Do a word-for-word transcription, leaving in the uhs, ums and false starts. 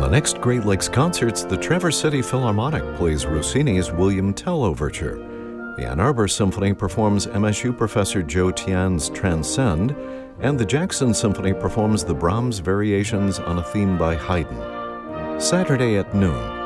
the next Great Lakes concerts, the Traverse City Philharmonic plays Rossini's William Tell Overture. The Ann Arbor Symphony performs M S U professor Joe Tian's Transcend, and the Jackson Symphony performs the Brahms Variations on a theme by Haydn. Saturday at noon,